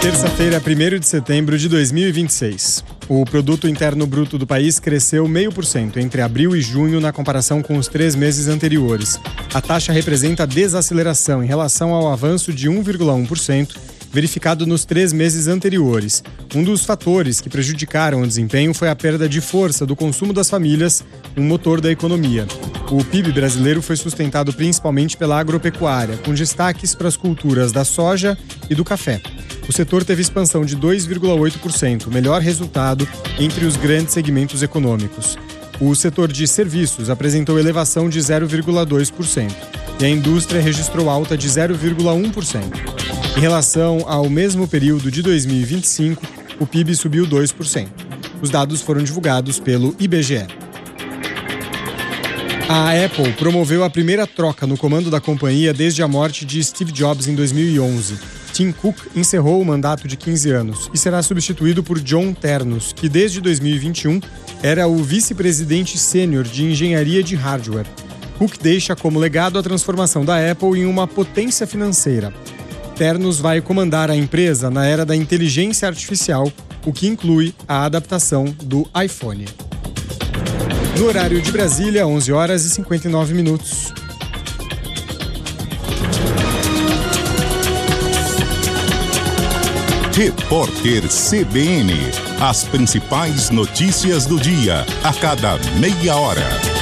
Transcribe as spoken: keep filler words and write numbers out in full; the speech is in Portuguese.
Terça-feira, primeiro de setembro de dois mil e vinte e seis. O Produto Interno Bruto do país cresceu zero vírgula cinco por cento entre abril e junho na comparação com os três meses anteriores. A taxa representa desaceleração em relação ao avanço de um vírgula um por cento verificado nos três meses anteriores. Um dos fatores que prejudicaram o desempenho foi a perda de força do consumo das famílias, um motor da economia. O P I B brasileiro foi sustentado principalmente pela agropecuária, com destaques para as culturas da soja e do café. O setor teve expansão de dois vírgula oito por cento, o melhor resultado entre os grandes segmentos econômicos. O setor de serviços apresentou elevação de zero vírgula dois por cento e a indústria registrou alta de zero vírgula um por cento. Em relação ao mesmo período de dois mil e vinte e cinco, o P I B subiu dois por cento. Os dados foram divulgados pelo I B G E. A Apple promoveu a primeira troca no comando da companhia desde a morte de Steve Jobs em dois mil e onze. Tim Cook encerrou o mandato de quinze anos e será substituído por John Ternos, que desde dois mil e vinte e um era o vice-presidente sênior de engenharia de hardware. Cook deixa como legado a transformação da Apple em uma potência financeira. Ternos vai comandar a empresa na era da inteligência artificial, o que inclui a adaptação do iPhone. No horário de Brasília, onze horas e cinquenta e nove minutos. Repórter C B N. As principais notícias do dia, a cada meia hora.